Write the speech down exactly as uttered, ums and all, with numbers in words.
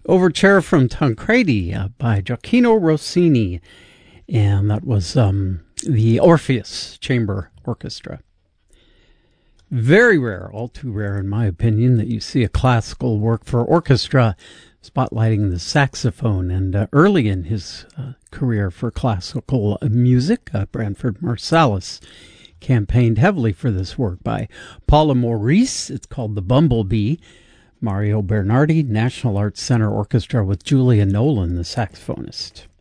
Overture from Tancredi uh, by Gioacchino Rossini, and that was um, the Orpheus Chamber Orchestra. Very rare, all too rare in my opinion, that you see a classical work for orchestra spotlighting the saxophone. And uh, early in his uh, career for classical music, uh, Branford Marsalis campaigned heavily for this work by Paula Maurice. It's called The Bumblebee. Mario Bernardi, National Arts Center Orchestra with Julia Nolan, the saxophonist.